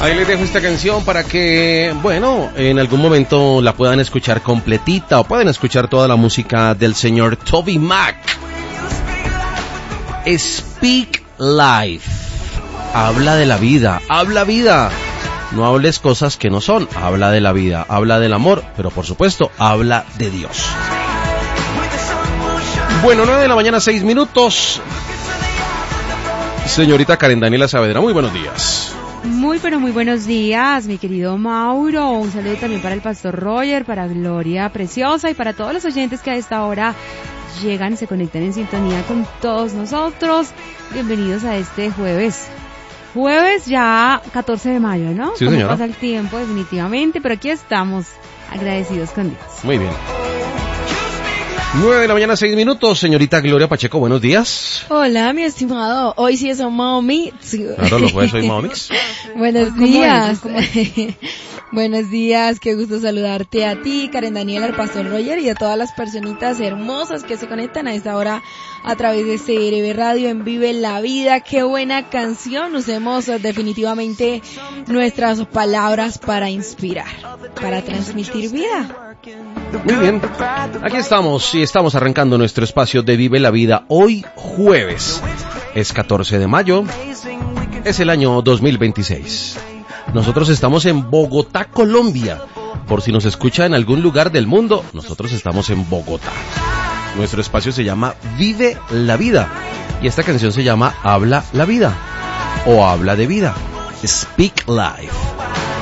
Ahí les dejo esta canción para que, bueno, en algún momento la puedan escuchar completita o pueden escuchar toda la música del señor TobyMac. Speak Life. Habla de la vida, habla vida. No hables cosas que no son, habla de la vida, habla del amor, pero por supuesto, habla de Dios. Bueno, 9 de la mañana, 6 minutos. Señorita Karen Daniela Saavedra, muy buenos días. Muy, pero muy buenos días, mi querido Mauro. Un saludo también para el pastor Roger, para Gloria Preciosa y para todos los oyentes que a esta hora llegan y se conectan en sintonía con todos nosotros. Bienvenidos a este jueves. Jueves ya 14 de mayo, ¿no? Sí, señora. Pasa el tiempo, definitivamente, pero aquí estamos agradecidos con Dios. Muy bien. 9 de la mañana, 6 minutos. Señorita Gloria Pacheco, buenos días. Hola, mi estimado. Hoy sí es un Mix. Claro, los jueves soy Mix. Buenos días. Buenos días, qué gusto saludarte a ti, Karen Daniela, al pastor Roger y a todas las personitas hermosas que se conectan a esta hora a través de CRB Radio en Vive la Vida. Qué buena canción. Usemos definitivamente nuestras palabras para inspirar, para transmitir vida. Muy bien, aquí estamos y estamos arrancando nuestro espacio de Vive la Vida hoy jueves. Es 14 de mayo, es el año 2026. Nosotros estamos en Bogotá, Colombia. Por si nos escucha en algún lugar del mundo, nosotros estamos en Bogotá. Nuestro espacio se llama Vive la Vida y esta canción se llama Habla la Vida o Habla de Vida. Speak Life.